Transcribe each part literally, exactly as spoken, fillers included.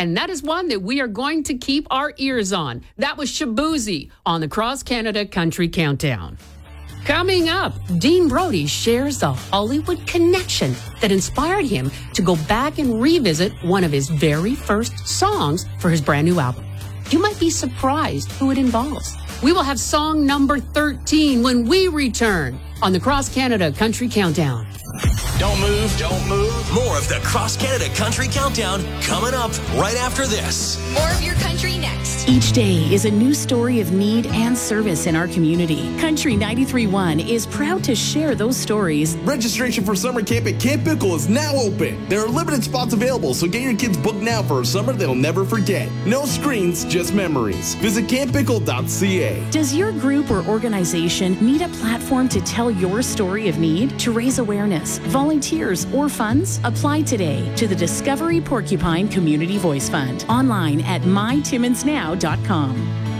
and that is one that we are going to keep our ears on. That was Shaboozey on the Cross Canada Country Countdown. Coming up, Dean Brody shares the Hollywood connection that inspired him to go back and revisit one of his very first songs for his brand new album. You might be surprised who it involves. We will have song number thirteen when we return on the Cross Canada Country Countdown. Don't move, don't move. More of the Cross Canada Country Countdown coming up right after this. More of your country next. Each day is a new story of need and service in our community. Country ninety-three point one is proud to share those stories. Registration for summer camp at Camp Pickle is now open. There are limited spots available, so get your kids booked now for a summer they'll never forget. No screens, just memories. Visit camp pickle dot c a. Does your group or organization need a platform to tell your story of need? To raise awareness, volunteers, or funds? Apply today to the Discovery Porcupine Community Voice Fund. Online at my timmins now dot com.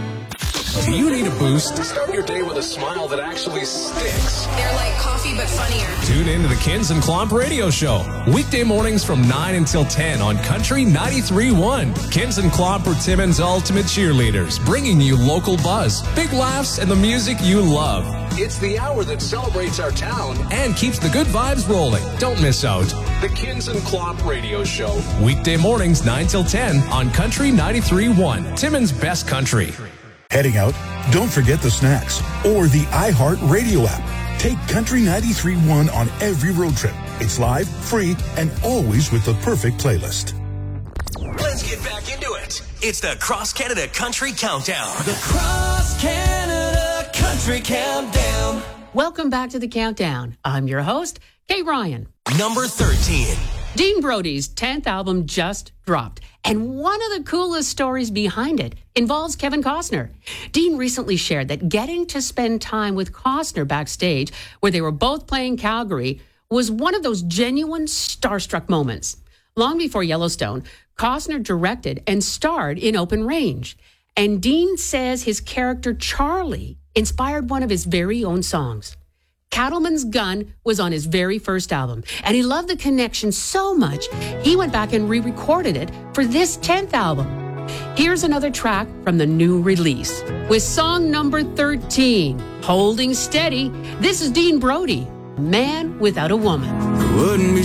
Do you need a boost? Start your day with a smile that actually sticks. They're like coffee, but funnier. Tune in to the Kins and Klomp Radio Show. Weekday mornings from nine until ten on Country ninety-three point one. Kins and Klomp are Timmins' ultimate cheerleaders, bringing you local buzz, big laughs, and the music you love. It's the hour that celebrates our town and keeps the good vibes rolling. Don't miss out. The Kins and Klomp Radio Show. Weekday mornings nine till ten on Country ninety-three point one. Timmins' best country. Heading out? Don't forget the snacks or the iHeart Radio app. Take Country ninety-three point one on every road trip. It's live, free, and always with the perfect playlist. Let's get back into it. It's the Cross Canada Country Countdown. The Cross Canada Country Countdown. Welcome back to the Countdown. I'm your host, Kay Ryan. Number thirteen. Dean Brody's tenth album just dropped, and one of the coolest stories behind it involves Kevin Costner. Dean recently shared that getting to spend time with Costner backstage, where they were both playing Calgary, was one of those genuine starstruck moments. Long before Yellowstone, Costner directed and starred in Open Range, and Dean says his character Charlie inspired one of his very own songs. Cattleman's Gun was on his very first album, and he loved the connection so much, he went back and re-recorded it for this tenth album. Here's another track from the new release. With song number thirteen, Holding Steady, this is Dean Brody, Man Without a Woman. Wouldn't be